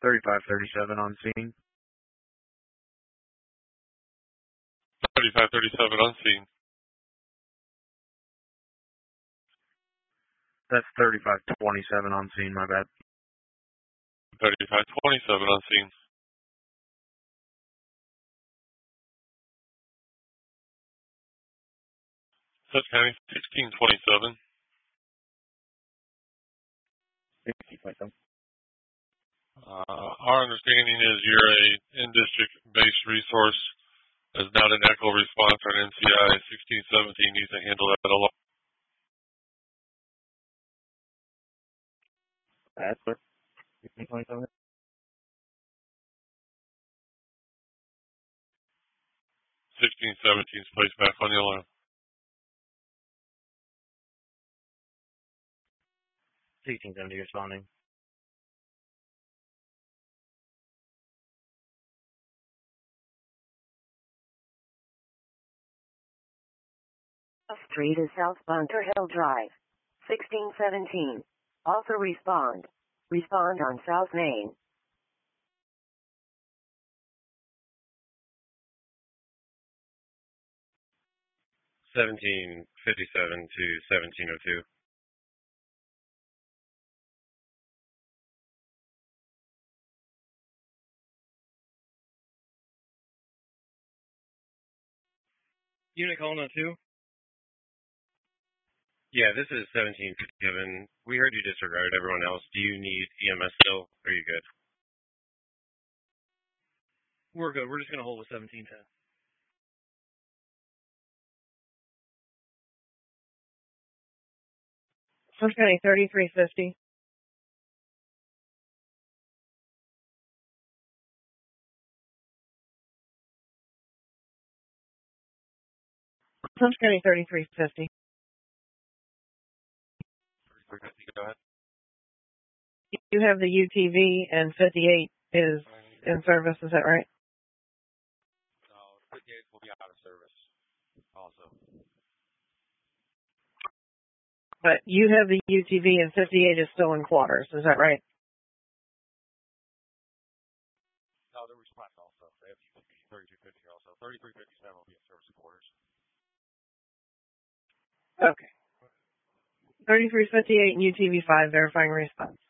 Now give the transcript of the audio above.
3537 on scene. 3537 on scene. That's 3527 on scene, my bad. 3527 on scene. Sutton County 1627. 1627. Our understanding is you're a in-district-based resource as not an echo response or an NCI. 1617 needs to handle that alone. That's what. 1627. 1617 is placed back on the alarm. 1670 responding. Street is South Bunker Hill Drive. 1617. Also respond. Respond on South Main. 1757 to 1702. Unit calling on 2? Yeah, this is 1757. We heard you disregarded everyone else. Do you need EMS still? Or are you good? We're good. We're just going to hold with 1710. Sutton County 3350. Sutton County 3350. 3350, go ahead. You have the UTV and 58 is in service, is that right? No, 58 will be out of service also. But you have the UTV and 58 is still in quarters, is that right? No, they're response also. They have UTV 3250 also. 3357 will be in service quarters. Okay. 3358 and UTV 5 verifying response.